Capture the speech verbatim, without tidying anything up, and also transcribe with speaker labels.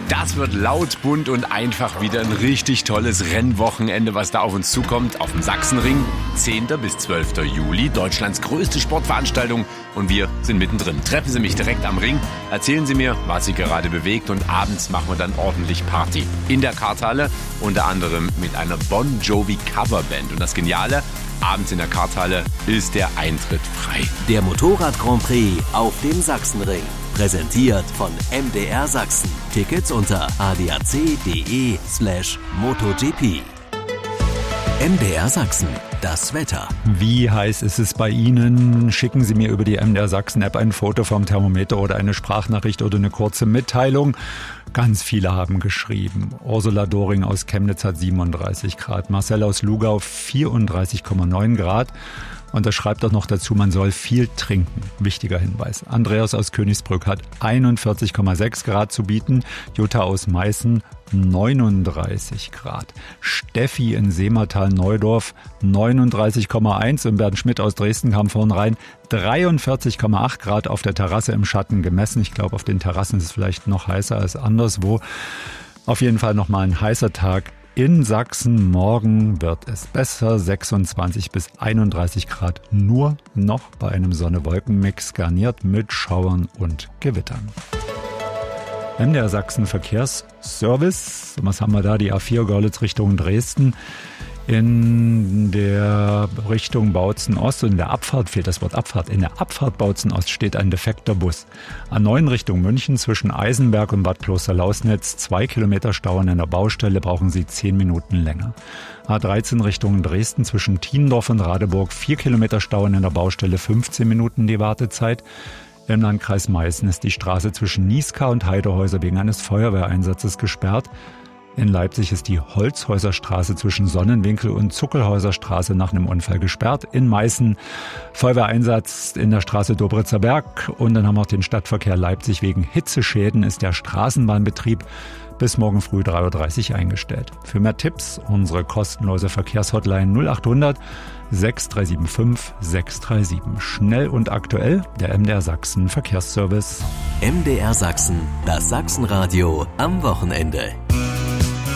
Speaker 1: Das wird laut, bunt und einfach wieder ein richtig tolles Rennwochenende, was da auf uns zukommt. Auf dem Sachsenring, zehnten bis zwölften Juli, Deutschlands größte Sportveranstaltung. Und wir sind mittendrin. Treffen Sie mich direkt am Ring, erzählen Sie mir, was Sie gerade bewegt. Und abends machen wir dann ordentlich Party. In der Karthalle, unter anderem mit einer Bon Jovi Coverband. Und das Geniale, abends in der Karthalle ist der Eintritt frei.
Speaker 2: Der Motorrad Grand Prix auf dem Sachsenring. Präsentiert von M D R Sachsen. Tickets unter adac.de slash MotoGP. M D R Sachsen, das Wetter.
Speaker 3: Wie heiß ist es bei Ihnen? Schicken Sie mir über die M D R Sachsen App ein Foto vom Thermometer oder eine Sprachnachricht oder eine kurze Mitteilung. Ganz viele haben geschrieben. Ursula Doring aus Chemnitz hat siebenunddreißig Grad, Marcel aus Lugau vierunddreißig Komma neun Grad. Und er schreibt auch noch dazu, man soll viel trinken. Wichtiger Hinweis. Andreas aus Königsbrück hat einundvierzig Komma sechs Grad zu bieten. Jutta aus Meißen neununddreißig Grad. Steffi in Seematal-Neudorf neununddreißig Komma eins. Und Bernd Schmidt aus Dresden kam vorhin rein. dreiundvierzig Komma acht Grad auf der Terrasse im Schatten gemessen. Ich glaube, auf den Terrassen ist es vielleicht noch heißer als anderswo. Auf jeden Fall nochmal ein heißer Tag. In Sachsen morgen wird es besser, sechsundzwanzig bis einunddreißig Grad, nur noch bei einem Sonne-Wolken-Mix, garniert mit Schauern und Gewittern. M D R Sachsen Verkehrsservice, was haben wir da? Die A vier Görlitz Richtung Dresden. In der Richtung Bautzen Ost und in der Abfahrt, fehlt das Wort Abfahrt, in der Abfahrt Bautzen Ost steht ein defekter Bus. A neun Richtung München zwischen Eisenberg und Bad Kloster-Lausnitz, zwei Kilometer Stau an einer Baustelle, brauchen Sie zehn Minuten länger. A dreizehn Richtung Dresden zwischen Tiendorf und Radeburg, vier Kilometer Stau an einer Baustelle, fünfzehn Minuten die Wartezeit. Im Landkreis Meißen ist die Straße zwischen Nieská und Heidehäuser wegen eines Feuerwehreinsatzes gesperrt. In Leipzig ist die Holzhäuserstraße zwischen Sonnenwinkel und Zuckelhäuser Straße nach einem Unfall gesperrt. In Meißen Feuerwehreinsatz in der Straße Dobritzer Berg. Und dann haben wir auch den Stadtverkehr Leipzig. Wegen Hitzeschäden ist der Straßenbahnbetrieb bis morgen früh drei Uhr dreißig eingestellt. Für mehr Tipps unsere kostenlose Verkehrshotline null achthundert sechs drei sieben fünf sechs drei sieben. Schnell und aktuell der M D R Sachsen Verkehrsservice.
Speaker 2: M D R Sachsen, das Sachsenradio am Wochenende.